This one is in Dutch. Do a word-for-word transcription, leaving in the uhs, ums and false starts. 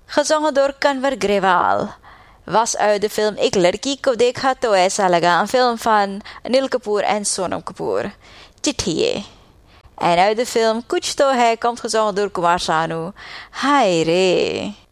gezongen door Kanwar Grewal, was uit de film Ik Ladki Ko Dekha To Aisa Laga, een film van Anil Kapoor en Sonam Kapoor. Chithiye. En uit de film Kuch To Hai komt gezongen door Kumar Sanu. Hai re.